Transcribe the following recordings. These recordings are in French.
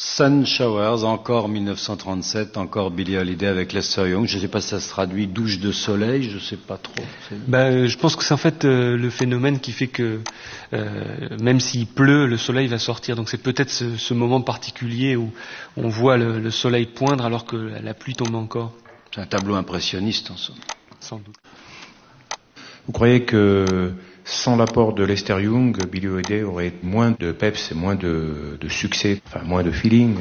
Sun Showers, encore 1937, encore Billie Holiday avec Lester Young. Je ne sais pas si ça se traduit douche de soleil, je ne sais pas trop. Je pense que c'est en fait le phénomène qui fait que même s'il pleut, le soleil va sortir. Donc c'est peut-être ce moment particulier où on voit le soleil poindre alors que la pluie tombe encore. C'est un tableau impressionniste en somme. Sans doute. Vous croyez que sans l'apport de Lester Young, Billie Holiday aurait moins de peps et moins de succès, enfin moins de feeling?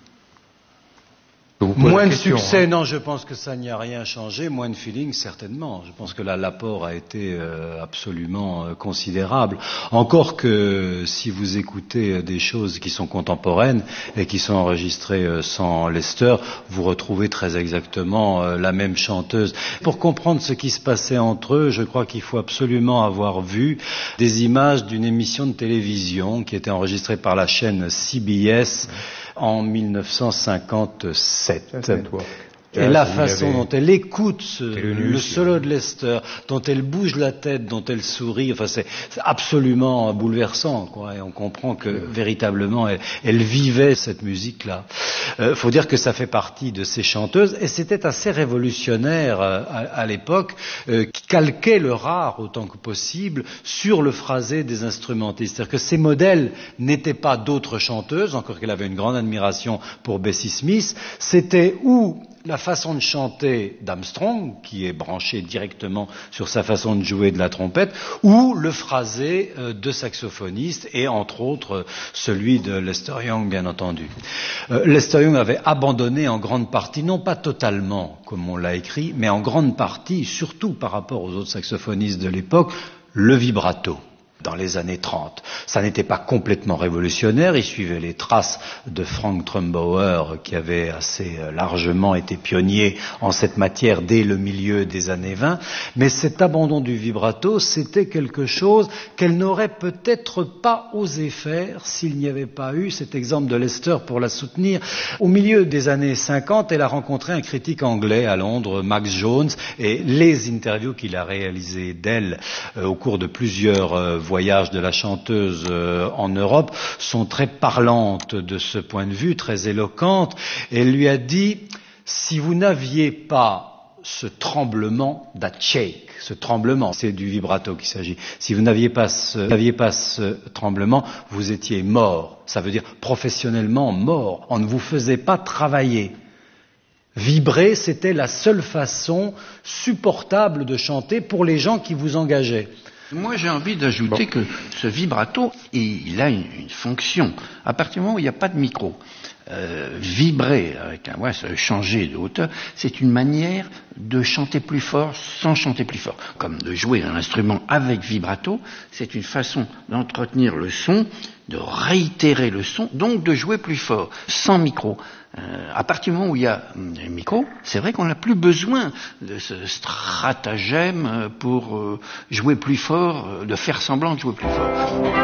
Moins de succès, non, je pense que ça n'y a rien changé. Moins de feeling, certainement. Je pense que là, l'apport a été absolument considérable. Encore que si vous écoutez des choses qui sont contemporaines et qui sont enregistrées sans Lester, vous retrouvez très exactement la même chanteuse. Pour comprendre ce qui se passait entre eux, je crois qu'il faut absolument avoir vu des images d'une émission de télévision qui était enregistrée par la chaîne CBS en 1957. Et la façon dont elle écoute le solo de Lester, dont elle bouge la tête, dont elle sourit, enfin c'est absolument bouleversant, quoi. Et on comprend que véritablement elle vivait cette musique-là. Faut dire que ça fait partie de ces chanteuses, et c'était assez révolutionnaire à l'époque, qui calquait le rare autant que possible sur le phrasé des instrumentistes. C'est-à-dire que ces modèles n'étaient pas d'autres chanteuses, encore qu'elle avait une grande admiration pour Bessie Smith, c'était ou la façon de chanter d'Armstrong, qui est branchée directement sur sa façon de jouer de la trompette, ou le phrasé de saxophonistes, et entre autres celui de Lester Young, bien entendu. Lester Young avait abandonné en grande partie, non pas totalement, comme on l'a écrit, mais en grande partie, surtout par rapport aux autres saxophonistes de l'époque, le vibrato. Dans les années 30. Ça n'était pas complètement révolutionnaire, il suivait les traces de Frank Trumbauer qui avait assez largement été pionnier en cette matière dès le milieu des années 20, mais cet abandon du vibrato, c'était quelque chose qu'elle n'aurait peut-être pas osé faire s'il n'y avait pas eu cet exemple de Lester pour la soutenir. Au milieu des années 50, elle a rencontré un critique anglais à Londres, Max Jones, et les interviews qu'il a réalisées d'elle au cours de plusieurs voyages de la chanteuse en Europe sont très parlantes de ce point de vue, très éloquentes. Elle lui a dit, si vous n'aviez pas ce tremblement, that shake, ce tremblement, c'est du vibrato qu'il s'agit, si vous n'aviez pas ce tremblement, vous étiez mort. Ça veut dire professionnellement mort. On ne vous faisait pas travailler. Vibrer, c'était la seule façon supportable de chanter pour les gens qui vous engageaient. Moi, j'ai envie d'ajouter que ce vibrato, il a une fonction. À partir du moment où il n'y a pas de micro, vibrer avec un voix, changer de hauteur, c'est une manière de chanter plus fort sans chanter plus fort. Comme de jouer un instrument avec vibrato, c'est une façon d'entretenir le son, de réitérer le son, donc de jouer plus fort, sans micro. À partir du moment où il y a un micro, c'est vrai qu'on n'a plus besoin de ce stratagème pour jouer plus fort, de faire semblant de jouer plus fort.